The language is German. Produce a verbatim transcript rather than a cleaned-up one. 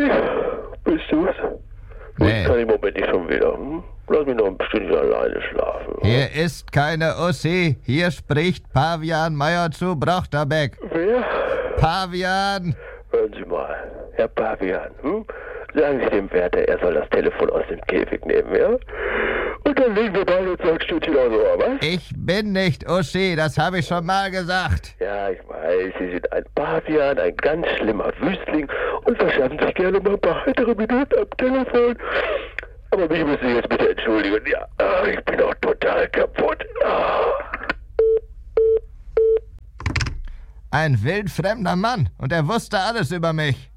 Uschi, bist du's? Nee. Ich kann im Moment nicht schon wieder. Hm? Lass mich noch ein Stündchen alleine schlafen. Hier ist keine Ussi. Hier spricht Pavian Meier zu Brochterbeck. Wer? Pavian! Hören Sie mal, Herr Pavian, hm? Sagen Sie dem Wärter, er soll das Telefon aus dem Käfig nehmen, ja? Und dann legen wir beide uns ein Stündchen aufs Ohr, was? Ich bin nicht Uschi, das habe ich schon mal gesagt. Ja, ich weiß, Sie sind ein Pavian, ein ganz schlimmer Wüstling und verschaffen sich gerne mal ein paar heitere Minuten am Telefon. Aber mich müssen Sie jetzt bitte entschuldigen. Ja, ah, ich bin auch total kaputt. Ah. Ein wildfremder Mann und er wusste alles über mich.